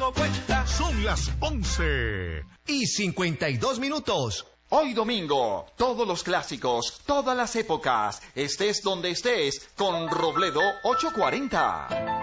dado cuenta. Son las 11:52. Hoy domingo, todos los clásicos, todas las épocas, estés donde estés, con Robledo 840.